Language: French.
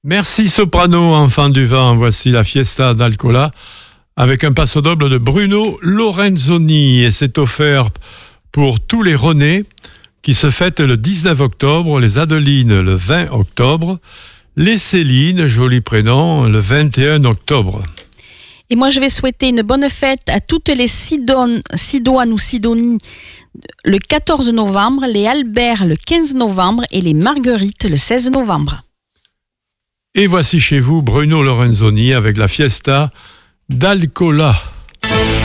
Merci Soprano, enfant du vent. Voici la Fiesta d'Alcola avec un passo doble de Bruno Lorenzoni. Et c'est offert pour tous les Renés qui se fêtent le 19 octobre, les Adelines le 20 octobre, les Céline, joli prénom, le 21 octobre. Et moi, je vais souhaiter une bonne fête à toutes les Sidoines ou Sidonies le 14 novembre, les Albert le 15 novembre et les Marguerites le 16 novembre. Et voici chez vous Bruno Lorenzoni avec la Fiesta d'Alcola.